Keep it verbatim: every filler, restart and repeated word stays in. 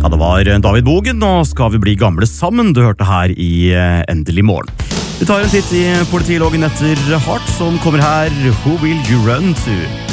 Ja, det var David Bogen, og skal vi bli gamle sammen, du hørte her i Endelig morgen. Vi tar en titt i politiloggen etter Heart, som kommer her, Who Will You Run To?